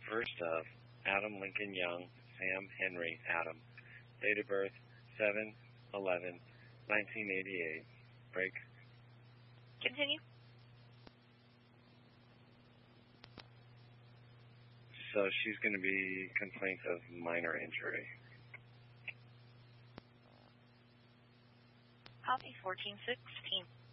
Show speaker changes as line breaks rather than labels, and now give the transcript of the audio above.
First of Adam Lincoln Young, Sam Henry Adam. Date of birth 7/11/1988. Break.
Continue.
So she's going to be complaints of minor injury.
Copy 1416.